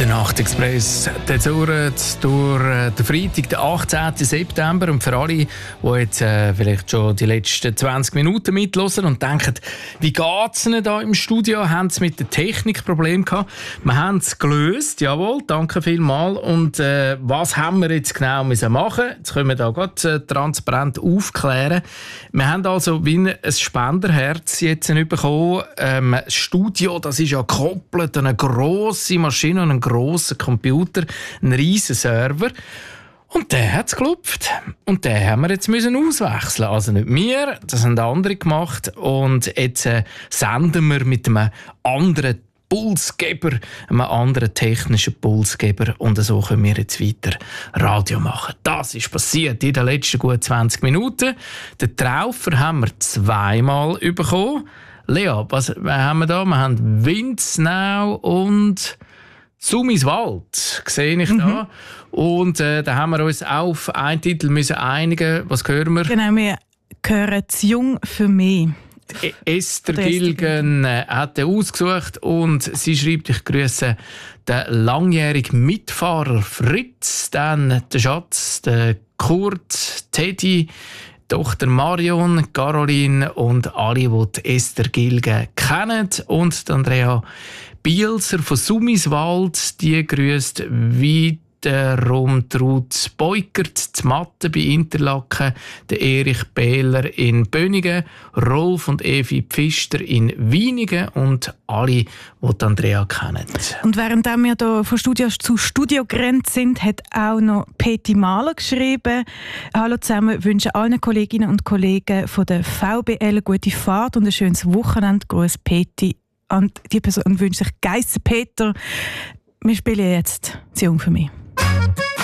Der Nachtexpress, der dauert durch den Freitag, den 18. September. Und für alle, die jetzt vielleicht schon die letzten 20 Minuten mithören und denken, wie geht es ihnen da im Studio? Haben sie mit der Technik Probleme gehabt? Wir haben es gelöst, jawohl, danke vielmals. Und was haben wir jetzt genau müssen machen? Jetzt können wir da gerade transparent aufklären. Wir haben also wie ein Spenderherz jetzt bekommen. Das Studio, das ist ja gekoppelt an eine grosse Maschine, einen grossen Computer, einen riesen Server. Und der hat es geklopft. Und den haben wir jetzt müssen auswechseln. Also nicht wir, das haben andere gemacht. Und jetzt senden wir mit einem anderen Pulsgeber, einem anderen technischen Pulsgeber. Und so können wir jetzt weiter Radio machen. Das ist passiert in den letzten gut 20 Minuten. Den Traufer haben wir zweimal bekommen. Lea, was haben wir da? Wir haben Windsnau und Sumiswald, sehe ich da. Und da haben wir uns auch auf einen Titel müssen einigen. Was hören wir? Genau, wir hören «Zu jung für mich». Esther Gilgen hat den ausgesucht und sie schreibt, ich grüße den langjährigen Mitfahrer Fritz, dann den Schatz, den Kurt, Teddy, Tochter Marion, Caroline und alle, die Esther Gilgen kennen. Und Andrea Bielser von Sumiswald, die grüßt wiederum Ruth Beukert, zu Matte bei Interlaken, der Erich Behler in Bönigen, Rolf und Evi Pfister in Wienigen und alle, die Andrea kennen. Und während wir hier von Studio zu Studio gerannt sind, hat auch noch Peti Mahler geschrieben: «Hallo zusammen, wünsche allen Kolleginnen und Kollegen von der VBL eine gute Fahrt und ein schönes Wochenende. Gruß Peti.» Und die Person wünscht sich Geisser Peter. Wir spielen jetzt «Zu jung für mich».